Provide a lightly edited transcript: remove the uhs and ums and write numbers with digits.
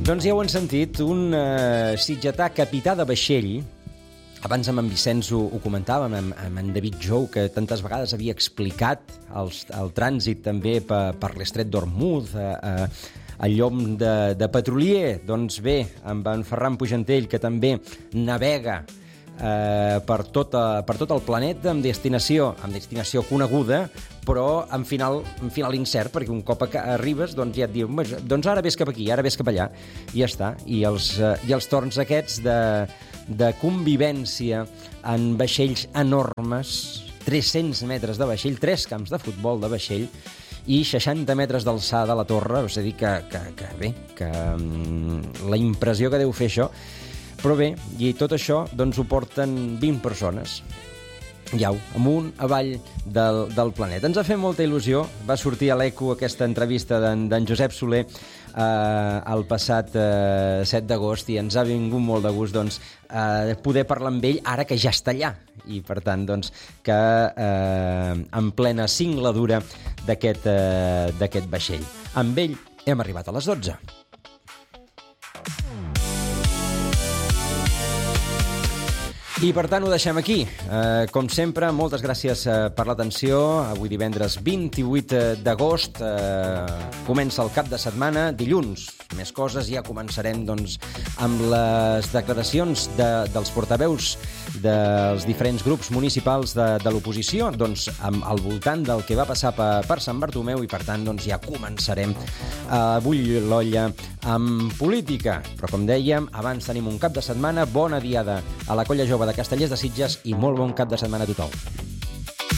Doncs ja ho han sentit, un sitgetà capità de vaixell. Abans amb en Vicenç ho comentàvem, amb en David Jou, que tantes vegades havia explicat el trànsit també per l'estret d'Ormuz, el llom de petrolier. Doncs bé, amb en Ferran Pujantell, que també navega per tot el planeta amb destinació coneguda, però amb final incert, perquè un cop arribes doncs ja et diu, doncs ara ves cap aquí, ara ves cap allà, i ja està. I els torns aquests de convivència en vaixells enormes, 300 metres de vaixell, 3 camps de futbol de vaixell i 60 metres d'alçada a la torre, és a dir, que la impressió que deu fer això. Però bé, i tot això doncs ho porten 20 persones, ja, amunt, avall del planeta. Ens ha fet molta il·lusió, va sortir a l'Eco aquesta entrevista d'en Josep Soler el passat 7 d'agost i ens ha vingut molt de gust doncs, poder parlar amb ell ara que ja està allà i per tant doncs, que en plena cingladura d'aquest vaixell. Amb ell hem arribat a les 12. I per tant ho deixem aquí. Com sempre, moltes gràcies per l'atenció. Avui divendres 28 d'agost comença el cap de setmana. Dilluns, més coses, ja començarem doncs, amb les declaracions dels portaveus dels diferents grups municipals de l'oposició doncs, al voltant del que va passar per Sant Bartomeu i per tant doncs, ja començarem a bullir l'olla amb política. Però com dèiem, abans tenim un cap de setmana. Bona diada a la Colla Jove de Castellers de Sitges i molt bon cap de setmana a tothom.